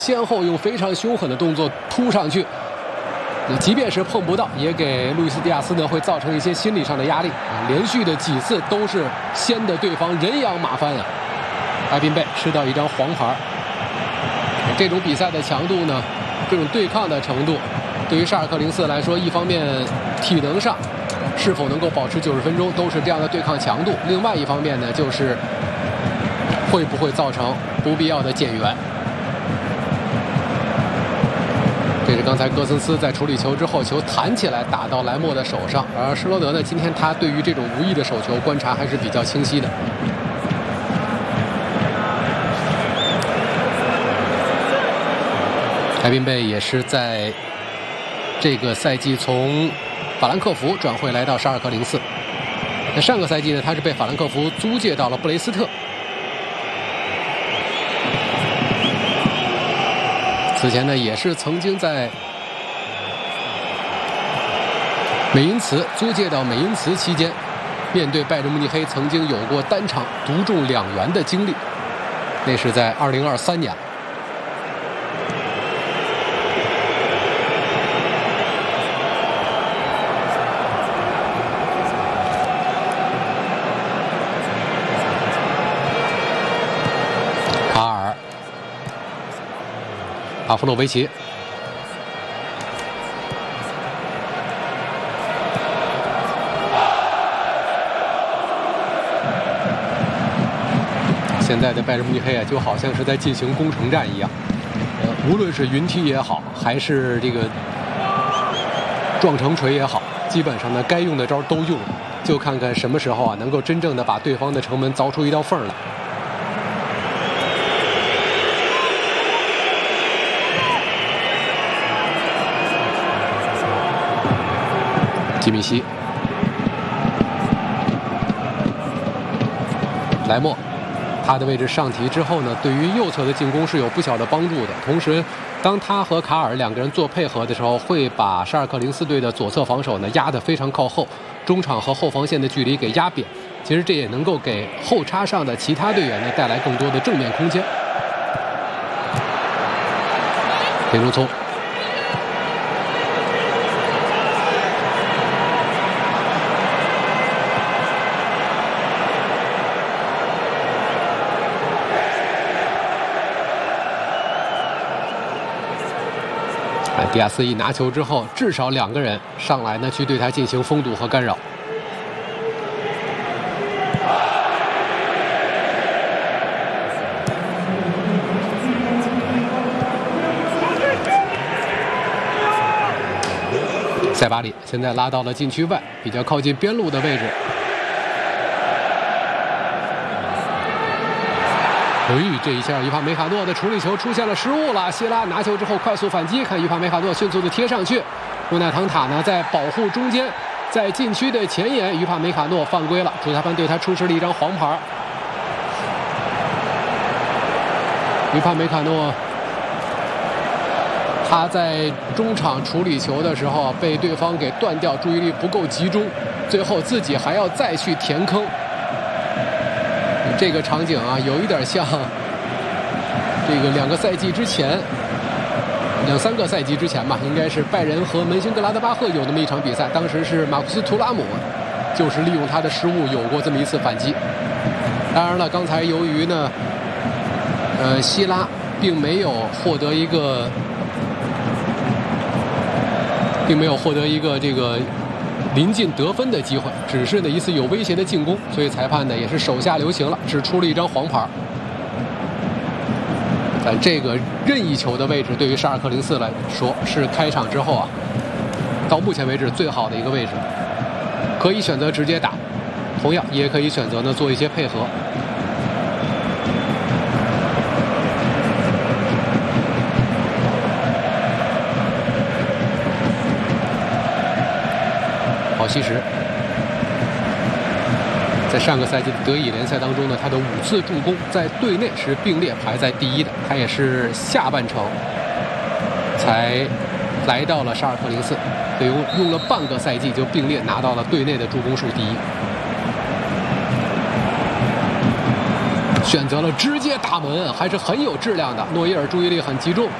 先后用非常凶狠的动作突上去，即便是碰不到，也给路易斯·迪亚斯呢会造成一些心理上的压力啊。连续的几次都是掀得对方人仰马翻啊。埃宾贝吃到一张黄牌。这种比赛的强度呢，这种对抗的程度，对于沙尔克04来说，一方面体能上是否能够保持90分钟都是这样的对抗强度，另外一方面呢，就是会不会造成不必要的减员。这是刚才戈森斯在处理球之后，球弹起来打到莱莫的手上，而施罗德呢，今天他对于这种无意的手球观察还是比较清晰的。埃宾贝也是在这个赛季从法兰克福转会来到沙尔克04。那上个赛季呢，他是被法兰克福租借到了布雷斯特。此前呢，也是曾经在美因茨租借到美因茨期间，面对拜仁慕尼黑曾经有过单场独中2元的经历，那是在2023年。卡尔。阿弗洛维奇，现在的拜仁慕尼黑啊，就好像是在进行攻城战一样。无论是云梯也好，还是这个撞城锤也好，基本上呢，该用的招都用了，就看看什么时候啊，能够真正的把对方的城门凿出一道缝来。基米希，莱莫，他的位置上提之后呢，对于右侧的进攻是有不小的帮助的。同时，当他和卡尔两个人做配合的时候，会把沙尔克04队的左侧防守呢压得非常靠后，中场和后防线的距离给压扁。其实这也能够给后插上的其他队员呢带来更多的正面空间。林中聪。迪亚斯一拿球之后，至少2个人上来呢，去对他进行封堵和干扰。塞巴里现在拉到了禁区外，比较靠近边路的位置。这一下于帕梅卡诺的处理球出现了失误了。希拉拿球之后快速反击，看于帕梅卡诺迅速的贴上去，乌奈唐塔呢在保护中间，在禁区的前沿，于帕梅卡诺犯规了，主裁判对他出示了一张黄牌。于帕梅卡诺他在中场处理球的时候被对方给断掉，注意力不够集中，最后自己还要再去填坑。这个场景啊，有一点像这个2个赛季之前，2、3个赛季之前吧，应该是拜仁和门兴格拉德巴赫有那么一场比赛，当时是马库斯·图拉姆，就是利用他的失误有过这么一次反击。当然了，刚才由于呢，希拉并没有获得一个这个临近得分的机会，只是呢一次有威胁的进攻，所以裁判呢也是手下留情了，只出了一张黄牌。但这个任意球的位置对于沙尔克04来说是开场之后啊，到目前为止最好的一个位置，可以选择直接打，同样也可以选择呢做一些配合。好西什在上个赛季的德乙联赛当中呢，他的5次助攻在队内是并列排在第1的，他也是下半程才来到了沙尔克04，所以用了半个赛季就并列拿到了队内的助攻数第1。 选择了直接打门，还是很有质量的。诺伊尔注意力很集中。